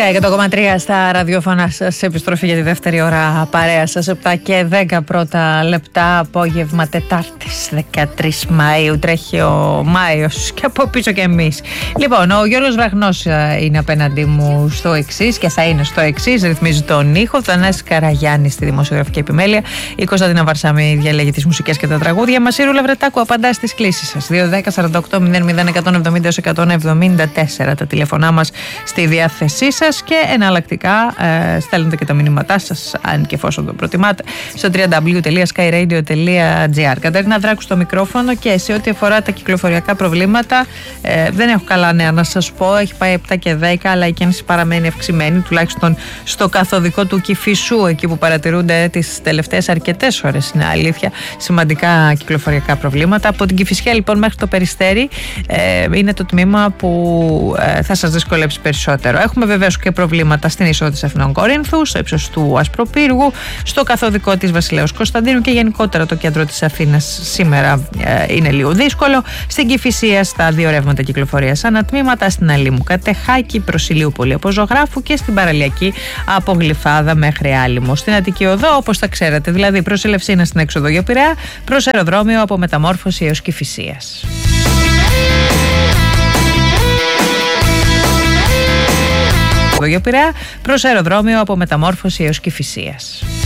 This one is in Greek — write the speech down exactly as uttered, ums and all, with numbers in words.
Sky εκατό κόμμα τρία στα ραδιόφωνα σας. Επιστροφή για τη δεύτερη ώρα παρέα σας. επτά και δέκα πρώτα λεπτά, απόγευμα Τετάρτης δεκατρείς Μαΐου. Τρέχει ο Μάιος και από πίσω και εμείς. Λοιπόν, ο Γιώργος Βραχνός είναι απέναντί μου στο εξής και θα είναι στο εξής. Ρυθμίζει τον ήχο. Θανάσης Καραγιάννης στη δημοσιογραφική επιμέλεια. Η Κωνσταντίνα Βαρσάμι διαλέγει τις μουσικές και τα τραγούδια μας. Η Ρούλα Βρετάκου απαντά στις κλήσεις σας. δύο δέκα σαράντα οκτώ μηδέν μηδέν εκατόν εβδομήντα εκατόν εβδομήντα τέσσερα τα τηλεφωνά μας στη διάθεσή σας και εναλλακτικά ε, στέλνετε και τα μηνύματά σας, αν και εφόσον το προτιμάτε, στο double-u double-u double-u τελεία sky radio τελεία gr. Κατερίνα Δράκου στο μικρόφωνο και σε ό,τι αφορά τα κυκλοφοριακά προβλήματα, ε, δεν έχω καλά νέα να σας πω. Έχει πάει επτά και δέκα, αλλά η κίνηση παραμένει αυξημένη, τουλάχιστον στο καθοδικό του Κηφισού, εκεί που παρατηρούνται τις τελευταίες αρκετές ώρες. Είναι αλήθεια, σημαντικά κυκλοφοριακά προβλήματα. Από την Κηφισιά λοιπόν μέχρι το Περιστέρι ε, είναι το τμήμα που ε, θα σας δυσκολέψει περισσότερο. Έχουμε βεβαίως και προβλήματα στην είσοδο της Αθηνών Κορίνθου, στο ύψος του Ασπροπύργου, στο καθοδικό της Βασιλέως Κωνσταντίνου και γενικότερα το κέντρο της Αθήνας σήμερα ε, είναι λίγο δύσκολο. Στην Κηφισία στα δύο ρεύματα κυκλοφορίας ανατμήματα, στην Αλήμου Κατεχάκη προς Ηλιούπολη από Ζωγράφου και στην παραλιακή από Γλυφάδα μέχρι Άλυμο. Στην Αττική Οδό, όπως τα ξέρετε, δηλαδή προς Ελευσίνα στην έξοδο για Πειραιά, προς αεροδρόμιο από Μεταμόρφωση έως Κηφισίας. Για Πειραιά, προς αεροδρόμιο από Μεταμόρφωση έως Κηφισίας.